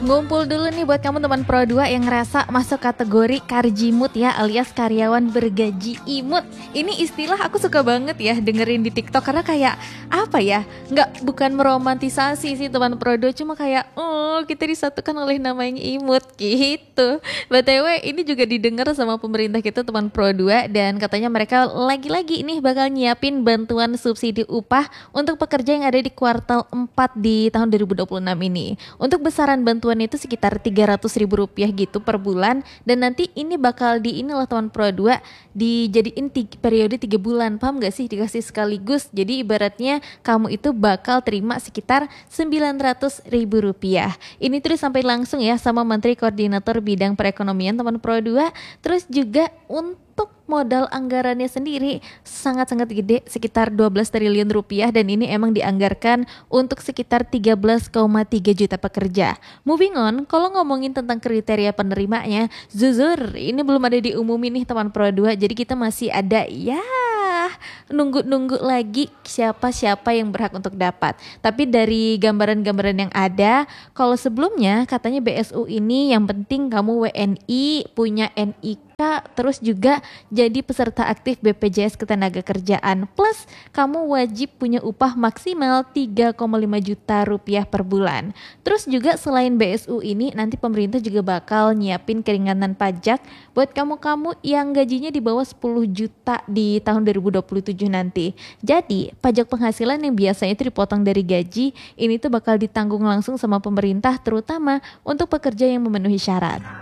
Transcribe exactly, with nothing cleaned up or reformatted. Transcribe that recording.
Ngumpul dulu nih buat kamu teman Pro dua yang ngerasa masuk kategori karjimut ya, alias karyawan bergaji imut. Ini istilah aku suka banget ya dengerin di TikTok karena kayak apa ya, nggak bukan meromantisasi sih teman Pro dua, cuma kayak oh kita disatukan oleh nama yang imut gitu. B T W ini juga didengar sama pemerintah kita teman Pro dua, dan katanya mereka lagi-lagi ini bakal nyiapin bantuan subsidi upah untuk pekerja yang ada di kuartal empat di tahun dua ribu dua puluh enam ini. Untuk besaran bantuan itu sekitar tiga ratus ribu rupiah gitu per bulan, dan nanti ini bakal di inilah teman Pro dua dijadiin tiga, periode tiga bulan, paham gak sih, dikasih sekaligus. Jadi ibaratnya kamu itu bakal terima sekitar sembilan ratus ribu rupiah. Ini terus sampai langsung ya sama Menteri Koordinator Bidang Perekonomian teman Pro dua. Terus juga untuk modal anggarannya sendiri sangat-sangat gede, sekitar dua belas triliun rupiah, dan ini emang dianggarkan untuk sekitar tiga belas koma tiga juta pekerja. Moving on, kalau ngomongin tentang kriteria penerimanya, zuzur ini belum ada diumumin nih teman Pro dua, jadi kita masih ada ya nunggu-nunggu lagi siapa-siapa yang berhak untuk dapat. Tapi dari gambaran-gambaran yang ada, kalau sebelumnya katanya B S U ini yang penting kamu W N I, punya N I K, terus juga jadi peserta aktif B P J S Ketenagakerjaan, plus kamu wajib punya upah maksimal tiga koma lima juta rupiah per bulan. Terus juga selain B S U ini, nanti pemerintah juga bakal nyiapin keringanan pajak buat kamu-kamu yang gajinya di bawah sepuluh juta di tahun dua ribu dua puluh tujuh nanti. Jadi pajak penghasilan yang biasanya itu dipotong dari gaji, ini tuh bakal ditanggung langsung sama pemerintah, terutama untuk pekerja yang memenuhi syarat.